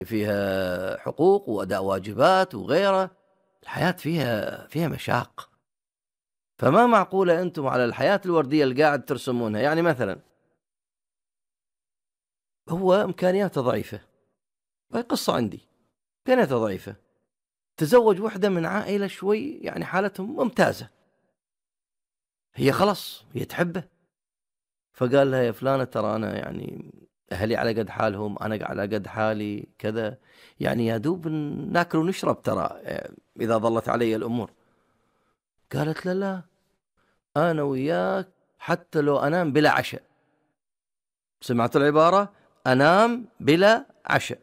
فيها حقوق وأداء واجبات وغيره. الحياة فيها مشاق. فما معقولة أنتم على الحياة الوردية اللي قاعد ترسمونها. يعني مثلا هو إمكانياته ضعيفة، وهي قصة عندي، إمكانياته ضعيفة، تزوج وحدة من عائلة شوي يعني حالتهم ممتازة، هي خلاص هي تحبه، فقال لها يا فلانة ترى أنا يعني أهلي على قد حالهم، أنا على قد حالي كذا، يعني يا دوب ناكل ونشرب ترى إذا ظلت علي الأمور. قالت لا أنا وياك حتى لو أنام بلا عشاء. سمعت العبارة؟ أنام بلا عشاء.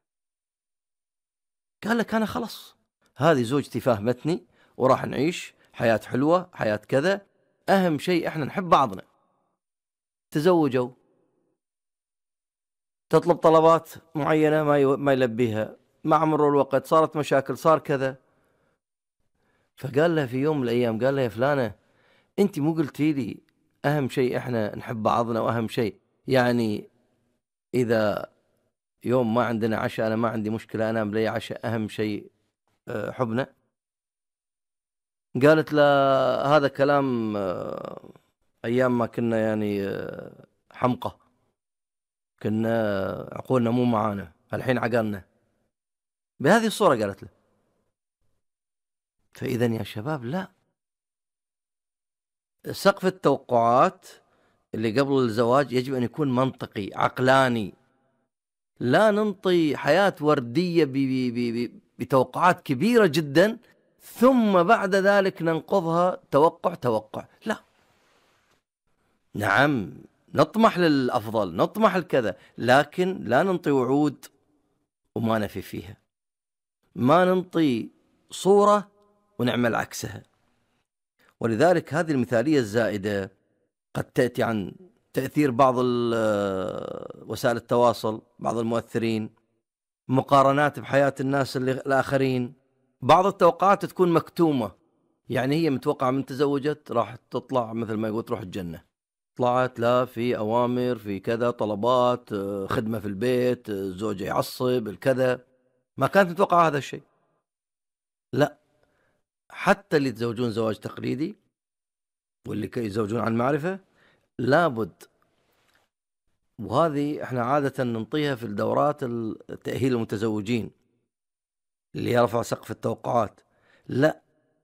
قال لك أنا خلاص هذه زوجتي فاهمتني وراح نعيش حياة حلوة، حياة كذا، أهم شيء إحنا نحب بعضنا. تزوجوا، تطلب طلبات معينة ما يلبيها، مع مرور الوقت صارت مشاكل، صار كذا. فقال له في يوم من الأيام، قال له يا فلانة أنت مو قلتي لي أهم شيء إحنا نحب بعضنا، وأهم شيء يعني إذا يوم ما عندنا عشاء أنا ما عندي مشكلة أنام بلي عشاء، أهم شيء حبنا. قالت لا هذا كلام أيام ما كنا يعني حمقى، كنا عقولنا مو معانا، الحين عقلنا. بهذه الصورة قالت له. فإذا يا شباب لا، سقف التوقعات اللي قبل الزواج يجب أن يكون منطقي عقلاني. لا ننطي حياة وردية بتوقعات كبيرة جدا ثم بعد ذلك ننقضها توقع. لا، نعم نطمح للأفضل، نطمح الكذا، لكن لا ننطي وعود وما نفي فيها، ما ننطي صورة ونعمل عكسها. ولذلك هذه المثالية الزائدة قد تأتي عن تأثير بعض وسائل التواصل، بعض المؤثرين، مقارنات بحياة الناس الآخرين. بعض التوقعات تكون مكتومة، يعني هي متوقعة من تزوجت راح تطلع مثل ما يقول تروح الجنة، طلعت لا في أوامر، في كذا طلبات، خدمة في البيت، زوجة يعصب الكذا، ما كانت متوقعة هذا الشيء. لا، حتى اللي يتزوجون زواج تقليدي واللي يتزوجون عن معرفة لابد، وهذه احنا عادة ننطيها في الدورات التأهيل المتزوجين اللي يرفع سقف التوقعات. لا،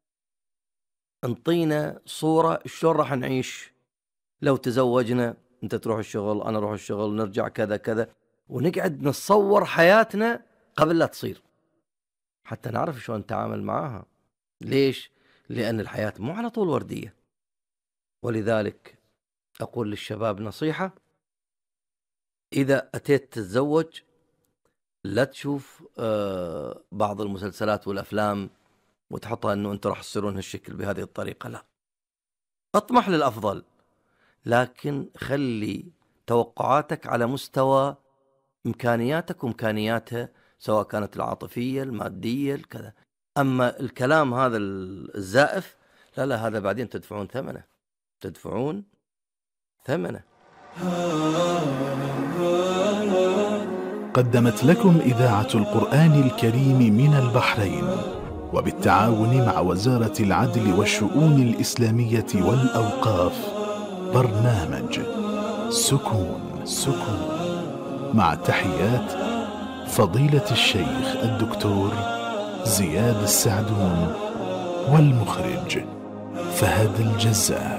انطينا صورة شلون راح نعيش لو تزوجنا، انت تروح الشغل انا اروح الشغل، نرجع كذا كذا، ونقعد نتصور حياتنا قبل لا تصير حتى نعرف شلون نتعامل معاها. ليش؟ لأن الحياة مو على طول وردية. ولذلك أقول للشباب نصيحة، إذا أتيت تتزوج لا تشوف بعض المسلسلات والأفلام وتحطها أنه أنت راح تصيرون هالشكل بهذه الطريقة. لا، أطمح للأفضل، لكن خلي توقعاتك على مستوى إمكانياتك وإمكانياتها، سواء كانت العاطفية المادية الكذا. أما الكلام هذا الزائف لا هذا بعدين تدفعون ثمنه. قدمت لكم إذاعة القرآن الكريم من البحرين وبالتعاون مع وزارة العدل والشؤون الإسلامية والأوقاف برنامج سكون مع تحيات فضيلة الشيخ الدكتور زياد السعدون والمخرج فهد الجزار.